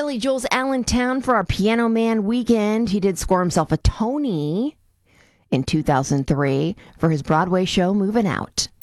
Billy Joel's Allentown for our Piano Man weekend. He did score himself a Tony in 2003 for his Broadway show Moving Out.